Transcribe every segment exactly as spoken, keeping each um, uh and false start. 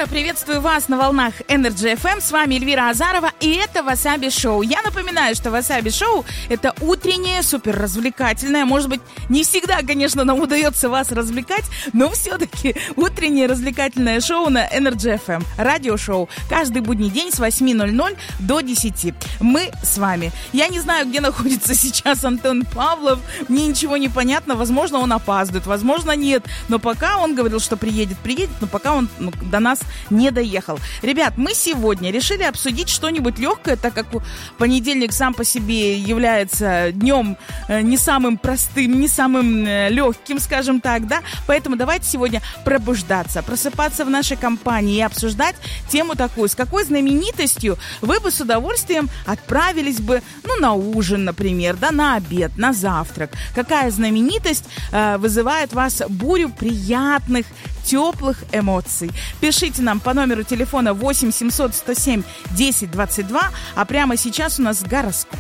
утро! Приветствую вас на волнах Energy эф эм. С вами Эльвира Азарова, и это Васаби Шоу. Я напоминаю, что Васаби Шоу — это утреннее, суперразвлекательное. Может быть, не всегда, конечно, нам удается вас развлекать, но все-таки утреннее развлекательное шоу на Energy эф эм. Радиошоу. Каждый будний день с восьми ноль-ноль до десяти. Мы с вами. Я не знаю, где находится сейчас Антон Павлов. Мне ничего не понятно. Возможно, он опаздывает, возможно, нет. Но пока он говорил, что приедет, приедет, но пока он ну, до нас не доехал. Ребят, мы сегодня решили обсудить что-нибудь легкое, так как понедельник сам по себе является днем э, не самым простым, не самым э, легким, скажем так, да? Поэтому давайте сегодня пробуждаться, просыпаться в нашей компании и обсуждать тему такую. С какой знаменитостью вы бы с удовольствием отправились бы, ну, на ужин, например, да, на обед, на завтрак? Какая знаменитость э, вызывает у вас бурю приятных, теплых эмоций? Пишите нам по номеру телефона восемь семьсот сто семь десять двадцать два, а прямо сейчас у нас гороскоп.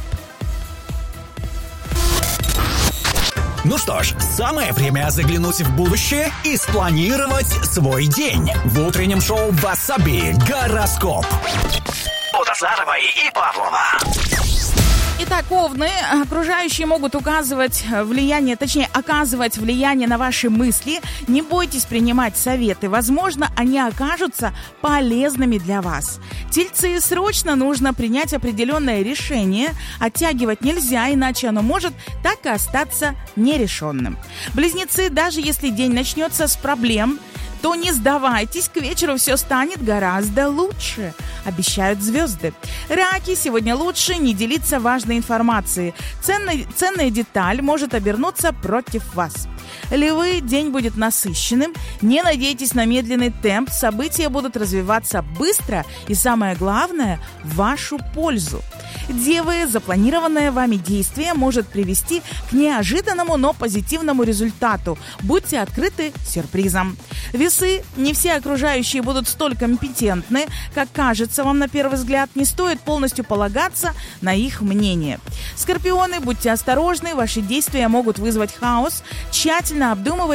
Ну что ж, самое время заглянуть в будущее и спланировать свой день. В утреннем шоу «Васаби» гороскоп. От Азаровой и Павлова. Итак, овны, окружающие могут указывать влияние, точнее, оказывать влияние на ваши мысли. Не бойтесь принимать советы. Возможно, они окажутся полезными для вас. Тельцы, срочно нужно принять определенное решение. Оттягивать нельзя, иначе оно может так и остаться нерешенным. Близнецы, даже если день начнется с проблем, то не сдавайтесь, к вечеру все станет гораздо лучше, обещают звезды. Раки, сегодня лучше не делиться важной информацией. Ценная, ценная деталь может обернуться против вас. Львы, день будет насыщенным. Не надейтесь на медленный темп. События будут развиваться быстро и, самое главное, в вашу пользу. Девы, запланированное вами действие может привести к неожиданному, но позитивному результату. Будьте открыты сюрпризам. Весы, не все окружающие будут столь компетентны, как кажется вам на первый взгляд. Не стоит полностью полагаться на их мнение. Скорпионы, будьте осторожны, ваши действия могут вызвать хаос. Тщательно обдумывайте